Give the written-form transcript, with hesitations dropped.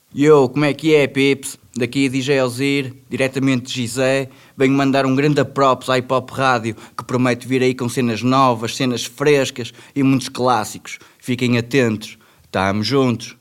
Yo, como é que é, Pips? Daqui DJ Ozir, diretamente de Gizé. Venho mandar um grande props à Hip Hop Rádio, que promete vir aí com cenas novas, cenas frescas e muitos clássicos. Fiquem atentos. Tamo juntos.